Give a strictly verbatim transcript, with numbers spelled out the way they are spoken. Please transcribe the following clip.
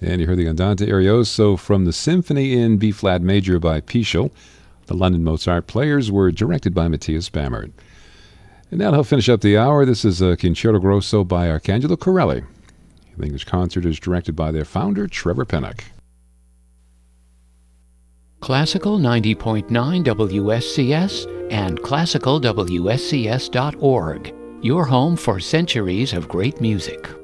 And you heard the Andante Arioso from the Symphony in B-flat major by Pichel. The London Mozart Players were directed by Matthias Bammert. And now to finish up the hour, this is a Concerto Grosso by Arcangelo Corelli. The English concert is directed by their founder, Trevor Pinnock. Classical ninety point nine W S C S and classical W S C S dot org, your home for centuries of great music.